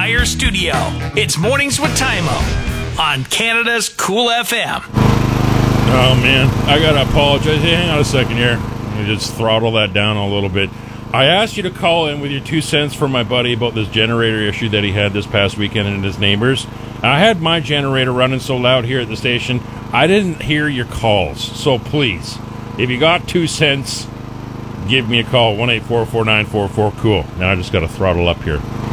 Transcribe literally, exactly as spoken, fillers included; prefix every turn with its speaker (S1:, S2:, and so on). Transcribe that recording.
S1: Tire Studio. It's Mornings with Tymo on Canada's Cool F M.
S2: Oh, man. I got to apologize. Hey, hang on a second here. Let me just throttle that down a little bit. I asked you to call in with your two cents for my buddy about this generator issue that he had this past weekend and his neighbors. I had my generator running so loud here at the station, I didn't hear your calls. So please, if you got two cents, give me a call, one eight four four nine four four cool. Now I just got to throttle up here.